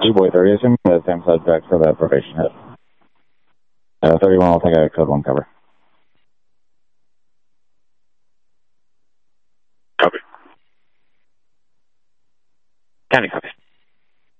G-Boy 30, assuming the same subject for the probation hit. 31 will take a code 1 cover.